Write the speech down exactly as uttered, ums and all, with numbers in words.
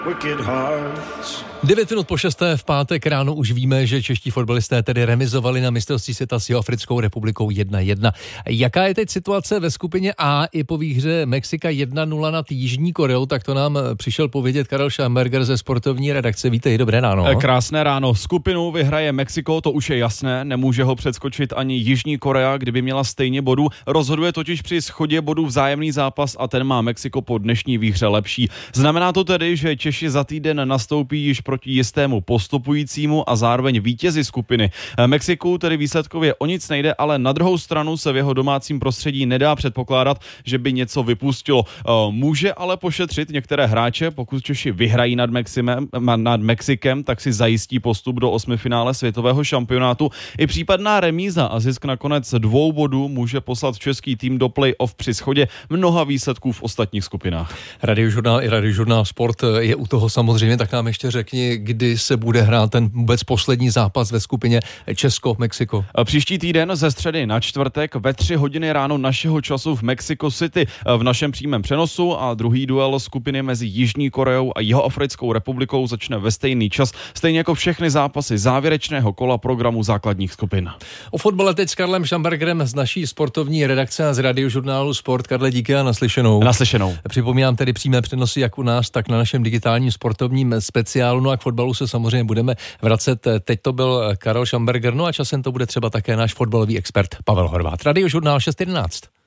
Devět minut po šesté v pátek ráno už víme, že čeští fotbalisté tedy remizovali na mistrovství světa s Jihoafrickou republikou jedna jedna. Jaká je teď situace ve skupině A i po výhře Mexika jedna nula nad Jižní Koreou, tak to nám přišel povědět Karel Schamberger ze sportovní redakce. Vítej, dobré ráno. Krásné ráno. Skupinu vyhraje Mexiko, to už je jasné, nemůže ho předskočit ani Jižní Korea, kdyby měla stejně bodů. Rozhoduje totiž při shodě bodů vzájemný zápas a ten má Mexiko po dnešní výhře lepší. Znamená to tedy, že Češi za týden nastoupí již proti jistému postupujícímu a zároveň vítězi skupiny. Mexiku tedy výsledkově o nic nejde, ale na druhou stranu se v jeho domácím prostředí nedá předpokládat, že by něco vypustilo. Může ale pošetřit některé hráče, pokud Češi vyhrají nad, Meximem, nad Mexikem, tak si zajistí postup do osmifinále světového šampionátu. I případná remíza a zisk nakonec dvou bodů může poslat český tým do play-off při shodě mnoha výsledků v ostatních skupinách. Radiožurnál i Radiožurnál Sport je u toho samozřejmě, tak nám ještě řekni, kdy se bude hrát ten vůbec poslední zápas ve skupině Česko-Mexiko. Příští týden ze středy na čtvrtek ve tři hodiny ráno našeho času v Mexico City v našem přímém přenosu a druhý duel skupiny mezi Jižní Koreou a Jihoafrickou republikou začne ve stejný čas, stejně jako všechny zápasy závěrečného kola programu základních skupin. O fotbale teď s Karlem Schambergerem z naší sportovní redakce a z Radiožurnálu Sport. Karle, díky a naslyšenou. Naslyšenou. Připomínám tedy přímé přenosy jak u nás, tak na našem digitálním sportovním speciálu. No a k fotbalu se samozřejmě budeme vracet. Teď to byl Karel Schamberger, no a časem to bude třeba také náš fotbalový expert Pavel Horváth. Radiožurnál šest jedenáct.